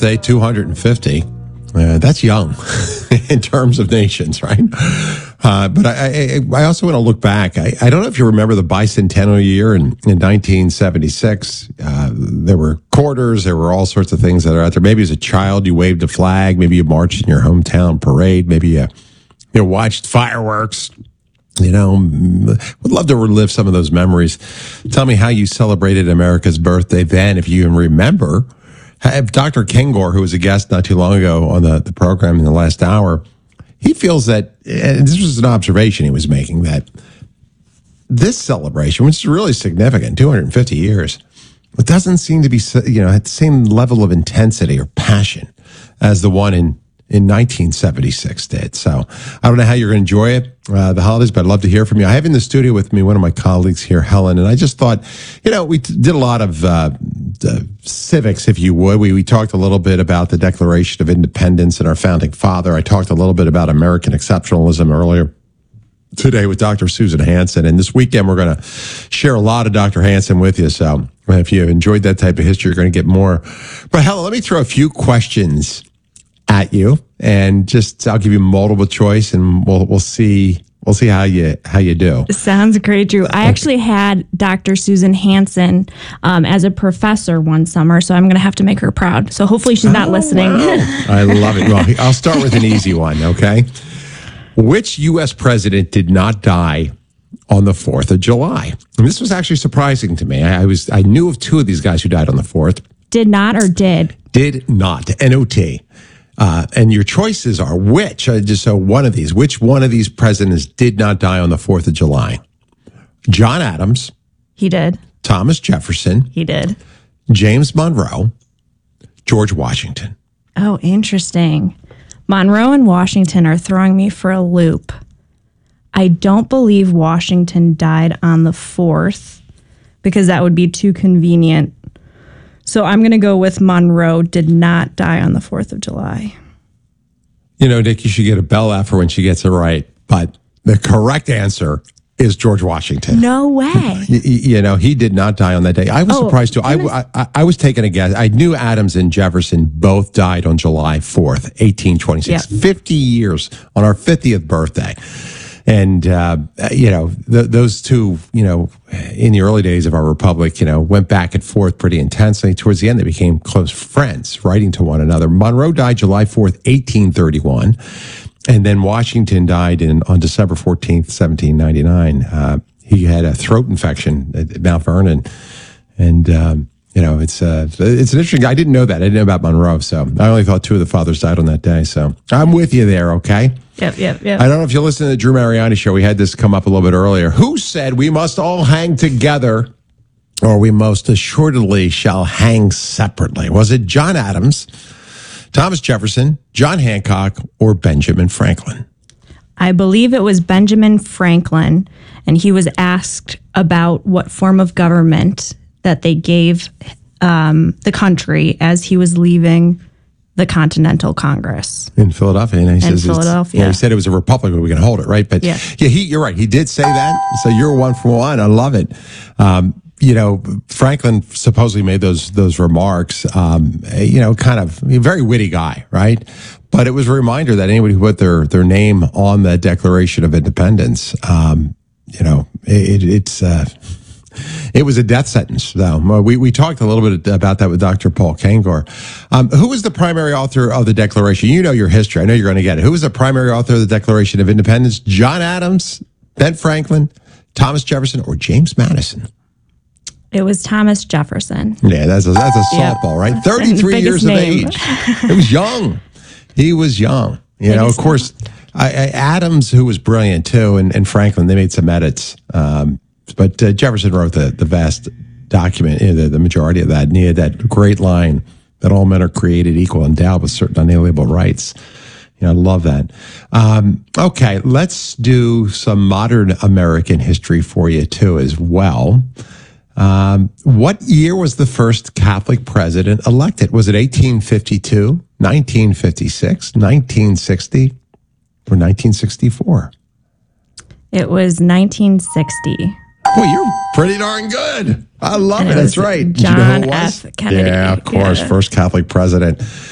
birthday, 250. That's young in terms of nations, right? But I also want to look back. I don't know if you remember the bicentennial year in 1976. There were quarters. There were all sorts of things that are out there. Maybe as a child, you waved a flag. Maybe you marched in your hometown parade. Maybe you watched fireworks. Would love to relive some of those memories. Tell me how you celebrated America's birthday then, if you even remember. Have Dr. Kengor, who was a guest not too long ago on the program in the last hour, he feels that, and this was an observation he was making, that this celebration, which is really significant, 250 years, it doesn't seem to be, at the same level of intensity or passion as the one in 1976 did. So I don't know how you're going to enjoy it, the holidays, but I'd love to hear from you. I have in the studio with me one of my colleagues here, Helen, and I just thought, we did a lot of civics, if you would. We talked a little bit about the Declaration of Independence and our founding father. I talked a little bit about American exceptionalism earlier today with Dr. Susan Hansen, and this weekend we're going to share a lot of Dr. Hansen with you. So if you enjoyed that type of history, you're going to get more. But Helen, let me throw a few questions at you, and I'll give you multiple choice, and we'll see how you do. Sounds great, Drew. I actually had Dr. Susan Hansen as a professor one summer, so I'm going to have to make her proud. So hopefully she's not listening. Wow. I love it. Well, I'll start with an easy one, okay? Which U.S. president did not die on the 4th of July? And this was actually surprising to me. I knew of two of these guys who died on the 4th. Did not or did? Did not. N-O-T. And your choices are which one of these. Which one of these presidents did not die on the 4th of July? John Adams. He did. Thomas Jefferson. He did. James Monroe. George Washington. Oh, interesting. Monroe and Washington are throwing me for a loop. I don't believe Washington died on the 4th because that would be too convenient. So I'm going to go with Monroe did not die on the 4th of July. Nick, you should get a bell out for when she gets it right. But the correct answer is George Washington. No way. He did not die on that day. I was surprised too. I was taking a guess. I knew Adams and Jefferson both died on July 4th, 1826. Yep. 50 years on our 50th birthday. And, those two, in the early days of our republic, went back and forth pretty intensely. Towards the end, they became close friends, writing to one another. Monroe died July 4th, 1831. And then Washington died on December 14th, 1799. He had a throat infection at Mount Vernon. And, it's an interesting, I didn't know that. I didn't know about Monroe. So I only thought two of the fathers died on that day. So I'm with you there. Okay. Yep. I don't know if you listen to the Drew Mariani show. We had this come up a little bit earlier. Who said we must all hang together or we most assuredly shall hang separately? Was it John Adams, Thomas Jefferson, John Hancock, or Benjamin Franklin? I believe it was Benjamin Franklin, and he was asked about what form of government that they gave the country as he was leaving the Continental Congress in Philadelphia. And he Philadelphia. He said it was a republic, but we can hold it, right? But you're right. He did say that. So you're one for one. I love it. Franklin supposedly made those remarks. Kind of a very witty guy, right? But it was a reminder that anybody who put their name on the Declaration of Independence, it was a death sentence, though. We talked a little bit about that with Dr. Paul Kengor. Who was the primary author of the Declaration? You know your history. I know you're going to get it. Who was the primary author of the Declaration of Independence? John Adams, Ben Franklin, Thomas Jefferson, or James Madison? It was Thomas Jefferson. Yeah, that's a softball, right? 33 years name. of age. It was young. He was young. Of course, Adams, who was brilliant, too, and Franklin, they made some edits. But Jefferson wrote the vast document, the majority of that, and he had that great line that all men are created equal, endowed with certain unalienable rights. I love that. Okay, let's do some modern American history for you, too, as well. What year was the first Catholic president elected? Was it 1852, 1956, 1960, or 1964? It was 1960. Well, you're pretty darn good. I love it. That's right. John F. Kennedy. Yeah, of course. First Catholic president.